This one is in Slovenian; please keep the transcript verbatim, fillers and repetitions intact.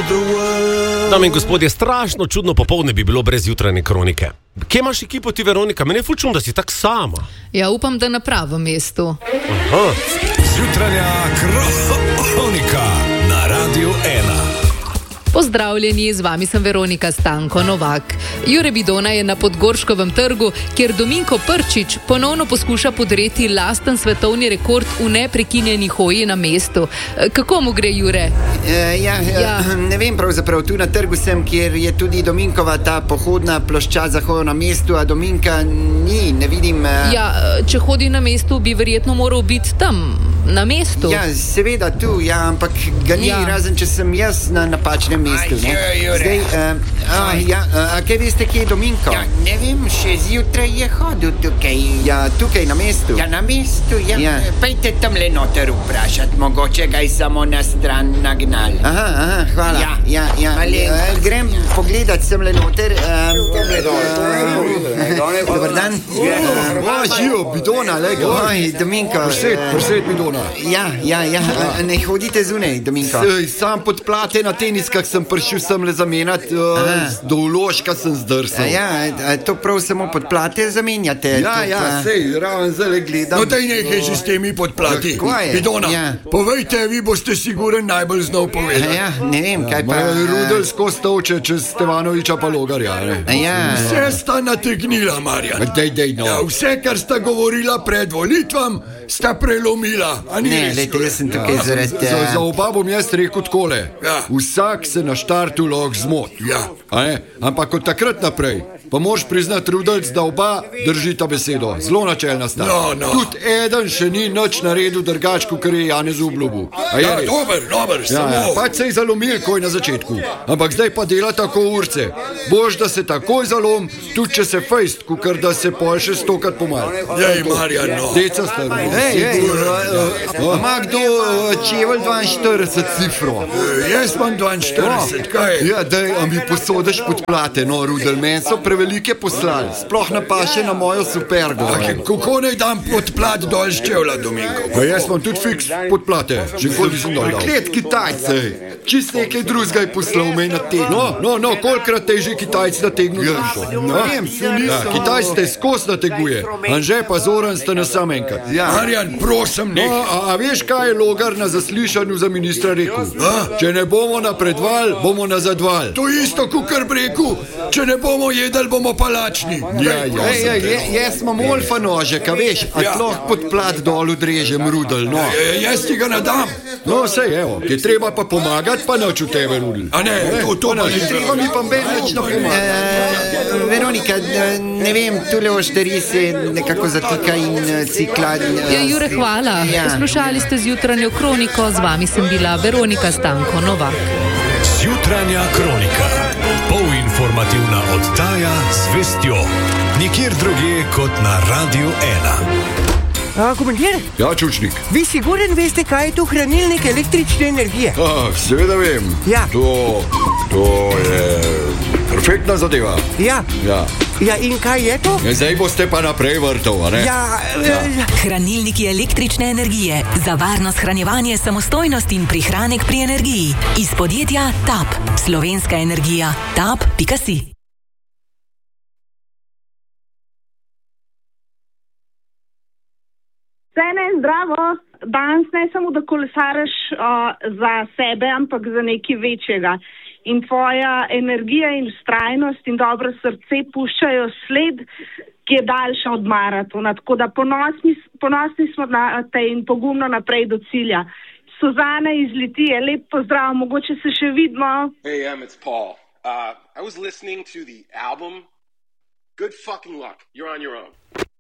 Dame in gospodje, strašno čudno popoldne bi bilo brez jutranje kronike. Kje imaš ekipo ti, Veronika? Mene je ful čudno, da si tak sama. Ja, upam, da na pravem mestu. Aha. Jutranja kronika na Radiu ena. Pozdravljeni, z vami sem Veronika Stanko Novak. Jure Bidona je na Podgorškovem trgu, kjer Dominko Prčič ponovno poskuša podreti lasten svetovni rekord v neprekinjeni hoji na mestu. Kako mu gre, Jure? E, ja, ja. Ne vem, pravzaprav tu na trgu sem, kjer je tudi Dominkova ta pohodna ploščad za hojo na mestu, a Dominka ni, ne vidim. Uh... Ja, če hodi na mestu, bi verjetno moral biti tam, na mestu. Ja, seveda tu, ja, ampak ga ni, ja. Razen če sem jaz na napačnem mestu, ne? Zdaj, uh, a, ja, a kaj veste, kje je Dominko? Ja, ne vem, še zjutraj je hodil tukaj. Ja, tukaj na mestu. Ja, na mestu, ja. Ja. Pejte tam le noter vprašati, mogoče ga je samo na stran nagnal. Aha, aha, hvala. Ja, ja, ja. Uh, grem ja. pogledat sem le noter. Dobar dan. Živo, Bidona, lega. Oj, Dominko. Presed, presed, Bidona. Ja, ja, ja. Ne hodite zunaj, Dominko. Sam pod plate na teniskah sem prišel sem le zamenjati, uh, do uložka sem zdrsal. Ja, a to prav samo pod plate zamenjate? Ja, to, ja, sej, raven zdaj gledam. No, daj nekaj že s temi podplati. Bidona, ja. povejte, vi boste siguren najbolj znal povedati. Ja, ne vem, kaj pa... Ja, Rudel skozi tovče čez Stevanoviča pa Logarja, ne? Ja. Vse sta nategnila, Marjan. Dej, dej, no. Ja, vse, kar sta govorila pred volitvam, sta prelomila. A ni ne, res? lejte, jaz sem tukaj ja. zaradi... Za, za oba bom jaz rekel takole. Ja. Vsak se na štartu lahko zmot. Ja. Ampak od takrat naprej pa moraš priznati, Rudelc, da oba držita besedo. Zelo načelna sta. No, no. Tudi eden še ni nič naredil drugače, kot je Janez obljubil. Ja, dober, dober, ja, samo. Ja, pač se je zalomil, ko je na začetku. Ampak zdaj pa dela tako urce. Bož, da se takoj zalom, tudi če se fejst, kukar da se pol še stokat pomal. Jej, Marjan, no. Deca staro. Ej, ej, ima kdo čevelj dvainštirideset cifro? Jaz imam dvainštirideset, kaj? Ja, daj, a mi posodeš pod plate, no, Rudel, men so prevelike poslali. Sploh ne paše na mojo supergo. Kako naj dam pod plat dol s čevla, Dominko? Ja, jaz imam tudi fiks pod plate. Že koli sem dol dal. Preklet Kitajce. Čist nekaj drugega je poslal me na tegno. No, no, no, kolikrat te je že Kitajc nategnil? Ja, no, vem, se nisem. Ja, Kitajc te skos nateguje. Anže pa Zoran sta na sam enkrat. Ja. Marjan, prosim, nek. No, a, a veš, kaj je Logar na zaslišanju za ministra rekel? A? Če ne bomo napredval, bomo nazadval. To isto, kukar bi rekel, če ne bomo jedli, bomo palačni. Ja, ja. Ej, ej, ej, jaz imam olfa nožek, a veš, a Ja. tloh pod plat dol odrežem, Rudel, no. E, jaz ti ga ne dam. No, sej, evo, ki je treba pa pomagati, pa noč v tebe, Rudel. A ne, to, to pa Ne, ni treba mi pa beneč na pomagati. E, Veronika, ne vem, tule ošteri se nekako zatika in cikla. Ja, Jure, hvala. Ja. Poslušali ste z jutranjo kroniko, z vami sem bila Veronika Stanko Novak. Jutranja kronika. Polinformativna oddaja z vestjo. Nikjer drugje kot na Radiu ena. A, komandir, Ja, Čučnik. vi siguren veste, kaj je to hranilnik električne energije? Ah, seveda vem. Ja. To, to je perfektna zadeva. Ja. Ja. Ja, in kaj je to? Ja, zdaj boste pa naprej vrtov, a ne? Ja, ja. Hranilniki električne energije za varno shranjevanje, samostojnost in prihranek pri energiji. Iz podjetja TAP. Slovenska energija. tap pika si. Sene, zdravo. Danes ne samo, da kolesariš uh, za sebe, ampak za nekaj večjega. In tvoja energija in vztrajnost in dobro srce puščajo sled, ki je daljša od maratona. Tako da ponosni, ponosni smo na te in pogumno naprej do cilja. Suzana iz Litije, lep pozdrav, mogoče se še vidimo. Hey, Em, it's Paul. Uh, I was listening to the album. Good fucking luck. You're on your own.